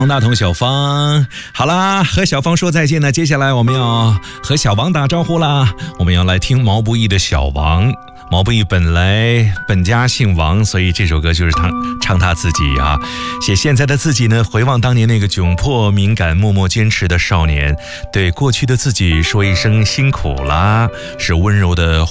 大同小芳，好啦，和小芳说再见呢。接下来我们要和小王打招呼啦。我们要来听毛不易的《小王》。毛不易本家姓王，所以这首歌就是唱他自己啊。写现在的自己呢，回望当年那个窘迫、敏感、默默坚持的少年，对过去的自己说一声辛苦啦，是温柔的